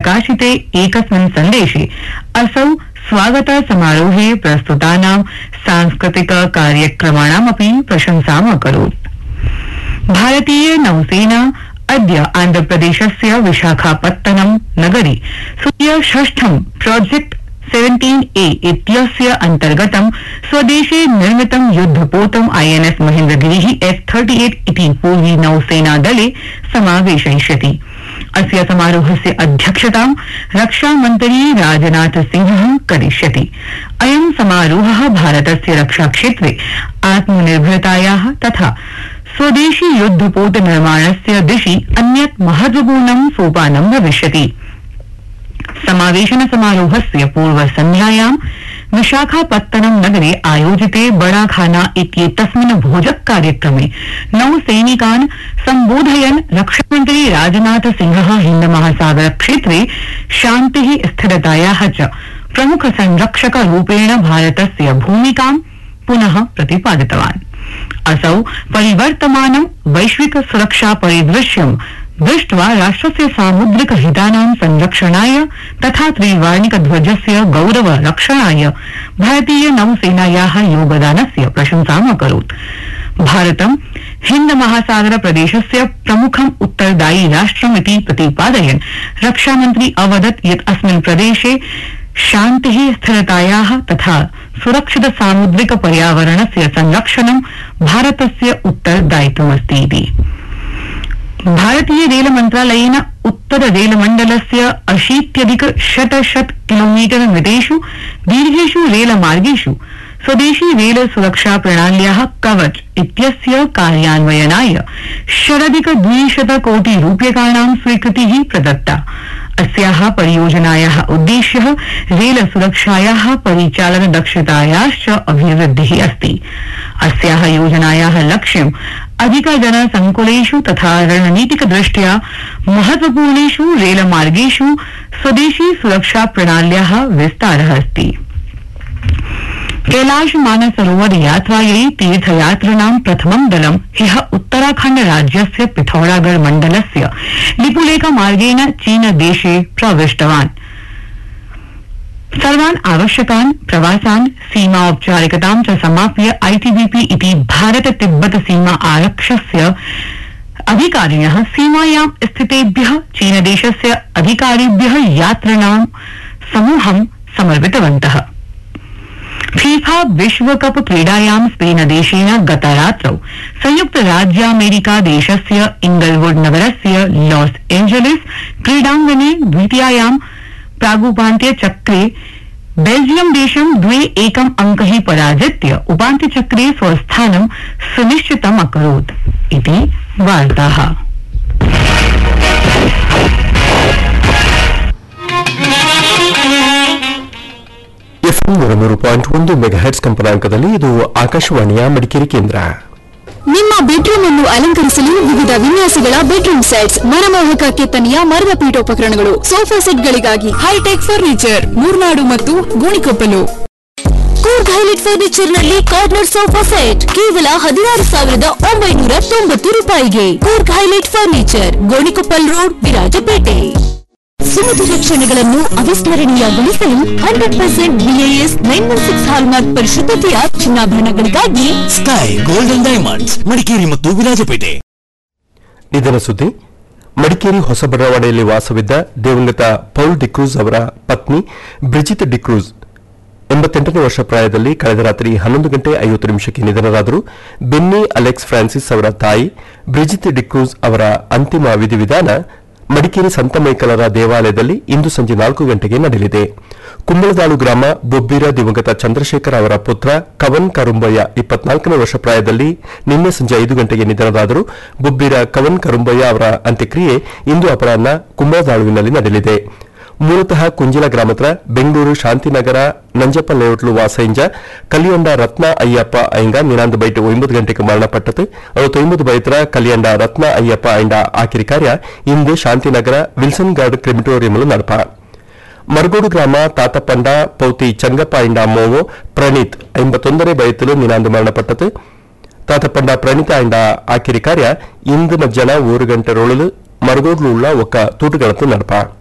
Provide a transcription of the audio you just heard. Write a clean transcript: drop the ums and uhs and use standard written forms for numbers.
प्रकाशिते एकस्मिन् सन्देशे असौ स्वागत समारोहे प्रस्तुतानां सांस्कृतिक कार्यक्रमाणामपि प्रशंसाम् अकरोत्। भारतीय नौसेना अद्य आन्ध्रप्रदेशस्य विशाखापत्तनम नगरे सूर्य षष्ठं प्रोजेक्ट 17A इत्यस्य अंतर्गतं स्वदेशे निर्मितं युद्धपोतं INS महेन्द्रगिरिः F-38 इति पूर्वी नौसेना दले समावेशयिष्यति। अस्य समारोहस्य अध्यक्षतां रक्षामन्त्री राजनाथ सिंहः करिष्यति। अयं समारोहः भारतस्य रक्षाक्षेत्रे आत्मनिर्भरतायाः तथा स्वदेशी युद्धपोत निर्माणस्य दिशि अन्यत् महत्वपूर्णं सोपानं भविष्यति। समावेशन समारोहस्य पूर्वसन्ध्यायां विशाखापत्तनम नगरे आयोजिते बड़ाखाना इत्येतस्मिन् भोजक कार्यक्रमे नौसैनिकान् सम्बोधयन् रक्षामन्त्री राजनाथ सिंहः हिन्द महासागर क्षेत्रे शान्तिः स्थिरतायाः च प्रमुख संरक्षक रूपेण भारतस्य भूमिकां पुनः प्रतिपादितवान्। असौ परिवर्तमानं वैश्विक सुरक्षा परिदृश्यं दृष्ट्वा राष्ट्रस्य सामुद्रिक हितानां संरक्षणाय तथा त्रिवर्णिक ध्वजस्य गौरव रक्षणाय भारतीय नौसेनायाः योगदानस्य प्रशंसाम् अकरोत्। भारतं हिन्द महासागर प्रदेशस्य प्रमुखम् उत्तरदायी राष्ट्रमिति प्रतिपादयन् रक्षामन्त्री अवदत् यत् अस्मिन् प्रदेशे शान्तिः स्थिरतायाः तथा सुरक्षित सामुद्रिक पर्यावरणस्य संरक्षणं भारतस्य उत्तरदायित्वमस्ति इति। भारतीय रेल मन्त्रालयेन उत्तर रेल मण्डलस्य 80,100 किलोमीटर मितेषु दीर्घेषु रेल मार्गेषु स्वदेशी रेल सुरक्षा प्रणाल्याः कवच इत्यस्य कार्यान्वयनाय 200 कोटि रूप्यकाणां स्वीकृतिः प्रदत्ता। अस्याः परियोजनायाः उद्देश्यः रेल सुरक्षायाः परिचालन दक्षतायाश्च अभिवृद्धिः अस्ति। अस्याः योजनायाः लक्ष्यम् अधिकजनसंकुलेषु तथा रणनीतिक दृष्ट्या महत्वपूर्णेषु रेलमार्गेषु स्वदेशी सुरक्षा प्रणाल्याः विस्तारः अस्ति। कैलाश मानसरोवर यात्रायै तीर्थयात्रिणां प्रथमं दलं ह्यः उत्तराखण्ड राज्यस्य पिथौरागढ़ मण्डलस्य लिपुलेख मार्गेण चीन देशे प्रविष्टवान्। सर्वान् आवश्यकान् प्रवासान् सीमा औपचारिकतां च समाप्य ITBP इति भारत तिब्बत सीमा आरक्षस्य अधिकारिणः सीमायां स्थितेभ्यः चीनदेशस्य अधिकारिभ्यः यात्रिणां समूहं समर्पितवन्तः। फीफा विश्वकप क्रीडायां स्पेनदेशेन गतरात्रौ संयुक्त राज्यामेरिका देशस्य इंगलवुड नगरस्य लॉस एंजलिस क्रीडांगणे द्वितीयायां प्रागुपान्त्य चक्रे बेल्जियम देशं 2-1 अंकैः पराजित्य उपान्त्यचक्रे स्वस्थानं सुनिश्चितम् अकरोत् इति वार्ताः। FM 100.1 ಮೆಗಾಹೆರ್ಟ್ಸ್ ಕಂಪನಾಂಕದಲ್ಲಿ ಇದು ಆಕಾಶವಾಣಿಯ ಮಡಿಕೇರಿ ಕೇಂದ್ರ. ನಿಮ್ಮ ಬೆಡ್ರೂಮ್ ಅನ್ನು ಅಲಂಕರಿಸಲು ವಿವಿಧ ವಿನ್ಯಾಸಗಳ ಬೆಡ್ರೂಮ್ ಸೆಟ್ಸ್, ಮನಮೋಹಕ ಕೆತ್ತನೆಯ ಮರದ ಪೀಠೋಪಕರಣಗಳು, ಸೋಫಾ ಸೆಟ್ಗಳಿಗಾಗಿ ಹೈಟೆಕ್ ಫರ್ನಿಚರ್, ಮೂರ್ನಾಡು ಮತ್ತು ಗೋಣಿಕೊಪ್ಪಲು. ಕೂರ್ಗ್ ಹೈಲೈಟ್ ಫರ್ನಿಚರ್ ನಲ್ಲಿ ಕಾರ್ನರ್ ಸೋಫಾ ಸೆಟ್ ಕೇವಲ 16,990 ರೂಪಾಯಿಗೆ. Coorg highlight furniture, Gonikoppal road, Virajpet. ಸುಮಧುರ ಕ್ಷಣಗಳನ್ನು ಅವಿಸ್ಮರಣೀಯಗೊಳಿಸಲು 100% BIS 916 hallmark ಪರಿಶುದ್ಧತೆಯ ಚಿನ್ನಾಭರಣಗಳಿಗಾಗಿ sky golden diamonds, Madikeri ಮತ್ತು ವಿರಾಜಪೇಟೆ. ನಿಧನ ಸುದ್ದಿ. ಮಡಿಕೇರಿ ಹೊಸ ಬಡಾವಣೆಯಲ್ಲಿ ವಾಸವಿದ್ದ ದಿವಂಗತ ಪೌಲ್ ಡಿಕ್ರೂಸ್ ಅವರ ಪತ್ನಿ ಬ್ರಿಜಿತ್ ಡಿಕ್ರೂಸ್ 88ನೇ ವರ್ಷ ಪ್ರಾಯದಲ್ಲಿ ಕಳೆದ ರಾತ್ರಿ 11 ಗಂಟೆ 50 ನಿಮಿಷಕ್ಕೆ ನಿಧನರಾದರು. ಬೆನ್ನಿ ಅಲೆಕ್ಸ್ ಫ್ರಾನ್ಸಿಸ್ ಅವರ ತಾಯಿ ಬ್ರಿಜಿತ್ ಡಿಕ್ರೂಸ್ ಅವರ ಅಂತಿಮ ವಿಧಿವಿಧಾನ ಮಡಿಕೇರಿ ಸಂತ ಮೈಕಲರ ದೇವಾಲಯದಲ್ಲಿ ಇಂದು ಸಂಜೆ 4 ಗಂಟೆಗೆ ನಡೆಯಲಿದೆ. ಕುಂಬಳದಾಳು ಗ್ರಾಮ ಬೊಬ್ಬಿರ ದಿವಂಗತ ಚಂದ್ರಶೇಖರ ಅವರ ಪುತ್ರ ಕವನ್ ಕರುಂಬಯ್ಯ 24ನೇ ವರ್ಷ ಪ್ರಾಯದಲ್ಲಿ ನಿನ್ನೆ ಸಂಜೆ 5 ಗಂಟೆಗೆ ನಿಧನರಾದರು. ಬೊಬ್ಬಿರ ಕವನ್ ಕರುಂಬಯ್ಯ ಅವರ ಅಂತ್ಯಕ್ರಿಯೆ ಇಂದು ಅಪರಾಹ್ನ ಕುಂಬಳದಾಳುವಿನಲ್ಲಿ ನಡೆಯಲಿದೆ. ಮೂಲತಃ ಕುಂಜಿಲ ಗ್ರಾಮತ್ರ ಬೆಂಗಳೂರು ಶಾಂತಿನಗರ ನಂಜಪ್ಪ ಲೇಔಟ್ಲು ವಾಸೈಂಜ ಕಲಿಯಂಡ ರತ್ನ ಅಯ್ಯಪ್ಪ ಐಂಗ ನಿನಾಂದ ಬೈಟ್ 9 ಗಂಟೆಗೆ ಮರಣಪಟ್ಟது. 69 ಬೈತ್ರ ಕಲಿಯಂಡ ರತ್ನ ಅಯ್ಯಪ್ಪ ಐಂಡ ಆಕಿರಿ ಕಾರ್ಯ ಇಂದು ಶಾಂತಿನಗರ ವಿಲ್ಸನ್ ಗಾರ್ಡ್ ಕ್ರಿಮಿಟೋರಿಯಂಲು ನಡಪ. ಮರಗೋಡು ಗ್ರಾಮ ತಾತಪಂಡ ಪೌತಿ ಚಂಗಪ್ಪ ಐಂಡ ಮೋವೋ ಪ್ರಣೀತ್ 51ನೇ ಬೈತಲು ನಿನಾಂದ ಮರಣಪಟ್ಟது. ತಾತಪಂಡ ಪ್ರಣೀತ ಐಂಡ ಆಕಿರಿ ಕಾರ್ಯ ಇಂದು ಮಧ್ಯಾಹ್ನ 3 ಗಂಟೆ ರೋಳಲು ಮರಗೋಡ್ಲು ಉಳ್ಳ ಒಕ್ಕ ತೂಟುಗಳತ್ತು ನಡಪ.